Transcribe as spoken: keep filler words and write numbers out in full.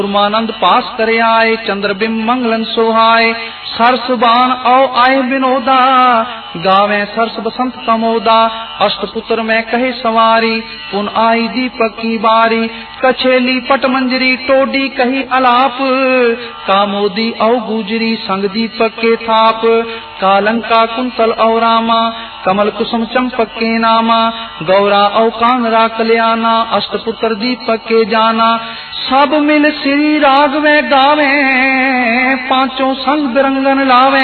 कुर्मानंद पास करे आए, चंद्रबिंब मंगलन सोहाए। सरस बाण औ आए विनोदा, गावे सरस बसंत कमोदा। अष्टपुत्र में कहे सवारी, पुन आई दीपक की बारी। कछेली पट मंजरी टोडी कही अलाप, कामोदी औ गुजरी संग दीपक के थाप। कालंका कुंतल औ रामा, कमल कुसुम चंपक के नामा। गौरा औ कानरा कल्याणा, अष्टपुत्र दीपक के जाना। सब मिल श्री राग में गावे, पांचों संग बिरंगन लावे।